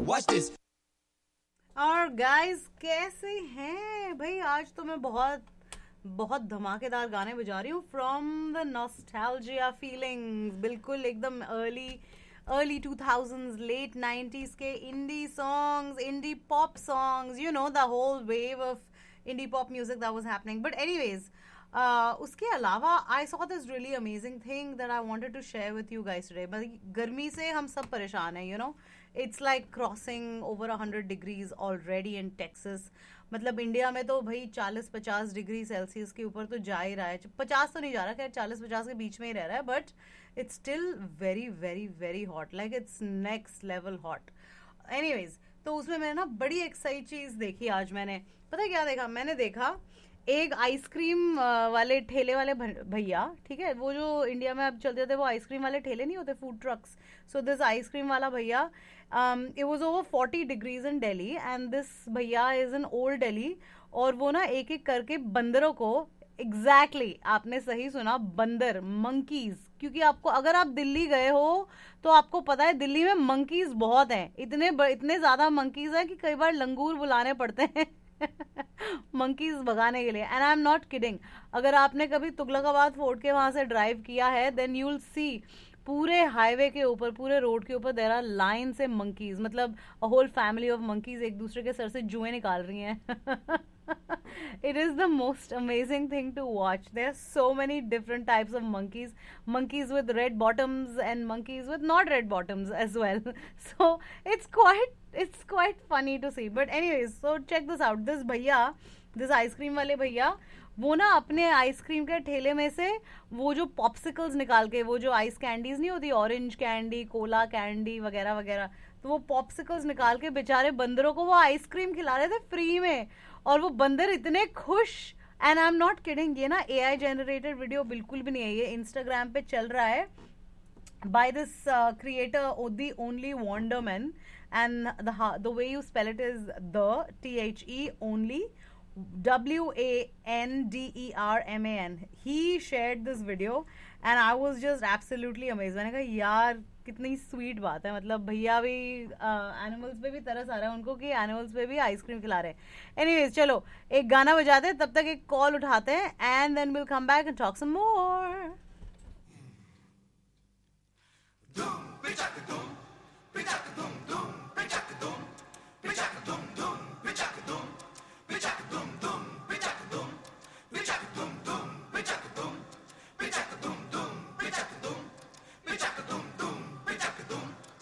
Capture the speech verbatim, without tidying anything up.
Watch this. और guys कैसे हैं भाई? आज तो मैं बहुत बहुत धमाकेदार गाने बजा रही हूँ फ्रॉम द नॉस्टैल्जिया फीलिंग्स, बिल्कुल एकदम early early two thousands late nineties के indie songs, indie pop songs, you know the whole wave of indie pop music that was happening. But anyways उसके अलावा I saw this really amazing thing that I wanted to share with you guys today. मतलब गर्मी से हम सब परेशान हैं, you know it's like crossing over hundred degrees already in Texas. मतलब इंडिया में तो भाई चालीस पचास डिग्री सेल्सियस के ऊपर तो जा ही रहा है. पचास तो नहीं जा रहा, खैर चालीस पचास के बीच में ही रह रहा है, but it's still very very very hot, like it's next level hot. Anyways, तो उसमें मैंने ना बड़ी एक्साइट चीज देखी आज. मैंने पता है क्या देखा? मैंने देखा एक आइसक्रीम वाले ठेले वाले भैया, ठीक है, वो जो इंडिया में अब चलते थे वो आइसक्रीम वाले ठेले नहीं होते, food trucks. So this ice cream वाला भैया, it was over forty degrees in Delhi and this भैया इज इन ओल्ड दिल्ली. और वो ना एक एक करके बंदरों को, एग्जैक्टली exactly, आपने सही सुना, बंदर, मंकीज. क्योंकि आपको, अगर आप दिल्ली गए हो तो आपको पता है दिल्ली में मंकीज बहुत हैं. इतने इतने ज्यादा मंकीज हैं कि कई बार लंगूर बुलाने पड़ते हैं मंकीज भगाने के लिए. And I am not kidding. अगर आपने कभी तुगलकाबाद फोर्ट के वहां से ड्राइव किया है, देन यू विल सी पूरे हाईवे के ऊपर, पूरे रोड के ऊपर देयर आर लाइन से मंकीज. मतलब a whole family of monkeys एक दूसरे के सर से जुएं निकाल रही हैं. It is the most amazing thing to watch. There are so many different types of monkeys. Monkeys with red bottoms and monkeys with not red bottoms as well. So it's quite it's quite funny to see. But anyways, so check this out. This भैया, this ice cream वाले भैया, वो ना अपने ice cream के ठेले में से वो जो पॉप्सिकल्स निकाल के, वो जो आइस कैंडीज नहीं होती, ऑरेंज कैंडी, कोला कैंडी वगैरह वगैरह, तो वो पॉप्सिकल्स निकाल के बेचारे बंदरों को वो आइसक्रीम खिला रहे थे फ्री में. और वो बंदर इतने खुश. And I am not kidding. ये ना एआई जनरेटेड वीडियो बिल्कुल भी नहीं है, ये इंस्टाग्राम पे चल रहा है by this creator the only Wonder Man. And the way you spell it is the T H E only W A N D E R M A N. He shared this video and I was just absolutely amazed. मैंने कहा यार कितनी sweet बात है. मतलब भैया भी animals uh, पे भी तरस आ रहा है उनको कि एनिमल्स पे भी आइसक्रीम खिला रहे हैं. एनीवेज, चलो एक गाना बजाते हैं, तब तक एक कॉल उठाते हैं and then will come back and talk some more.